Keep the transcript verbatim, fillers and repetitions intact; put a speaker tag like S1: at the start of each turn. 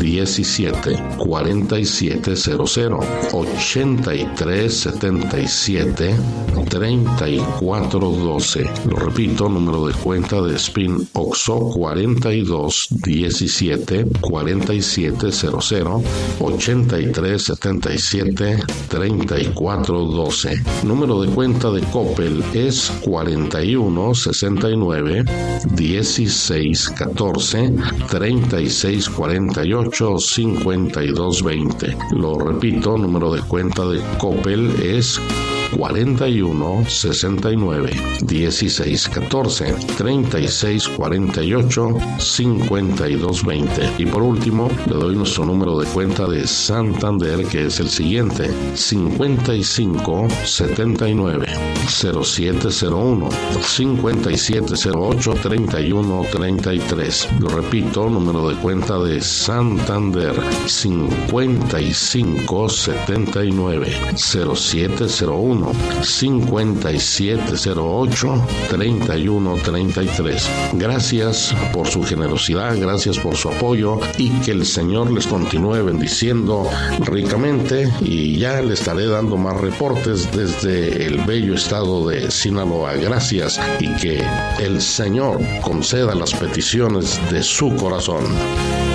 S1: diecisiete, cuarenta y siete cero cero, ochenta y tres setenta y siete, treinta y cuatro doce. Lo repito, número de cuenta de Spin Oxo cuarenta y dos diecisiete, cuarenta y siete cero cero, ochenta y tres setenta y siete, treinta y cuatro doce. Número de cuenta de Coppel es cuarenta y uno sesenta y nueve, dieciséis catorce, treinta y seis cuarenta y ocho, cincuenta y dos veinte. Lo repito, número de cuenta de Coppel es cuarenta y uno sesenta y nueve, dieciséis catorce, treinta y seis cuarenta y ocho, cincuenta y dos veinte. Y por último, le doy nuestro número de cuenta de Santander, que es el siguiente: cincuenta y cinco setenta y nueve, cero siete cero uno, cincuenta y siete cero ocho, treinta y uno treinta y tres. Lo repito, número de cuenta de Santander: cincuenta y cinco setenta y nueve, cero siete cero uno, cincuenta y siete cero ocho, treinta y uno treinta y tres. Gracias por su generosidad, gracias por su apoyo, y que el Señor les continúe bendiciendo ricamente, y ya le estaré dando más reportes desde el bello estado de Sinaloa. Gracias, y que el Señor conceda las peticiones de su corazón.